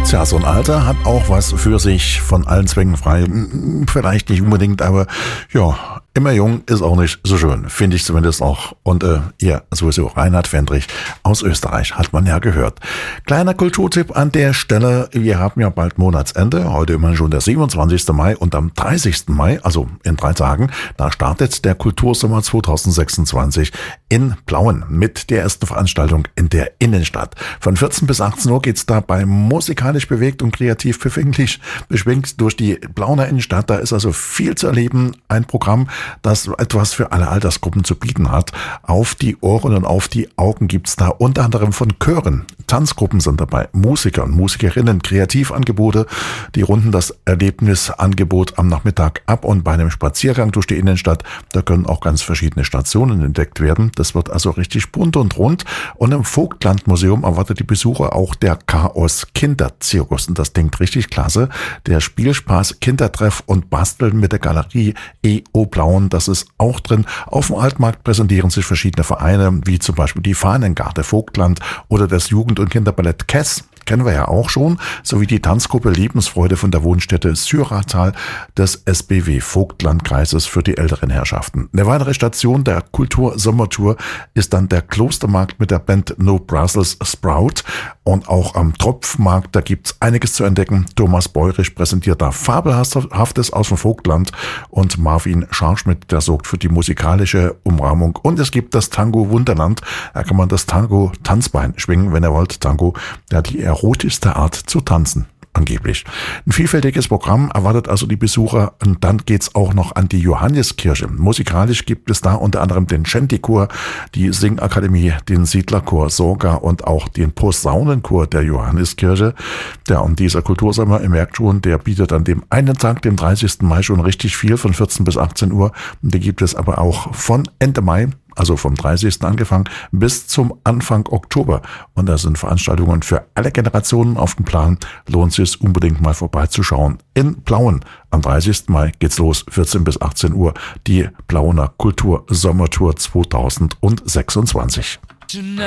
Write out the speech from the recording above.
Tja, so ein Alter hat auch was für sich, von allen Zwängen frei. Vielleicht nicht unbedingt, aber ja, immer jung ist auch nicht so schön, finde ich zumindest auch. Und ihr sowieso, Reinhard Fendrich aus Österreich, hat man ja gehört. Kleiner Kulturtipp an der Stelle, wir haben ja bald Monatsende, heute immerhin schon der 27. Mai und am 30. Mai, also in 3 Tagen, da startet der Kultursommer 2026 in Plauen mit der ersten Veranstaltung in der Innenstadt. Von 14 bis 18 Uhr geht's dabei musikalisch bewegt und kreativ befänglich beschwingt durch die Plauener Innenstadt. Da ist also viel zu erleben, ein Programm, das etwas für alle Altersgruppen zu bieten hat. Auf die Ohren und auf die Augen gibt's da unter anderem von Chören, Tanzgruppen sind dabei, Musiker und Musikerinnen, Kreativangebote, die runden das Erlebnisangebot am Nachmittag ab und bei einem Spaziergang durch die Innenstadt, da können auch ganz verschiedene Stationen entdeckt werden. Das wird also richtig bunt und rund und im Vogtlandmuseum erwartet die Besucher auch der Chaos Kinderzirkus und das klingt richtig klasse. Der Spielspaß, Kindertreff und Basteln mit der Galerie EO Plauen, das ist auch drin. Auf dem Altmarkt präsentieren sich verschiedene Vereine, wie zum Beispiel die Fahnengarde Vogtland oder das Jugend- und Kinderballett Kess. Kennen wir ja auch schon, sowie die Tanzgruppe Lebensfreude von der Wohnstätte Syratal des SBW Vogtlandkreises für die älteren Herrschaften. Eine weitere Station der Kultursommertour ist dann der Klostermarkt mit der Band No Brussels Sprout und auch am Tropfmarkt, da gibt's einiges zu entdecken. Thomas Beurisch präsentiert da Fabelhaftes aus dem Vogtland und Marvin Scharschmidt, der sorgt für die musikalische Umrahmung und es gibt das Tango Wunderland, da kann man das Tango Tanzbein schwingen, wenn ihr wollt. Tango, der die erotischste Art zu tanzen, angeblich. Ein vielfältiges Programm erwartet also die Besucher und dann geht's auch noch an die Johanneskirche. Musikalisch gibt es da unter anderem den Shanty-Chor, die Singakademie, den Siedlerchor Sorga und auch den Posaunenchor der Johanneskirche. Ja, und dieser Kultursommer, ihr merkt schon, der bietet an dem einen Tag, dem 30. Mai, schon richtig viel, von 14 bis 18 Uhr. Und die gibt es aber auch von Ende Mai, also vom 30. angefangen, bis zum Anfang Oktober. Und da sind Veranstaltungen für alle Generationen auf dem Plan. Lohnt sich unbedingt mal vorbeizuschauen. In Plauen am 30. Mai geht's los, 14 bis 18 Uhr, die Plauener Kultur Sommertour 2026.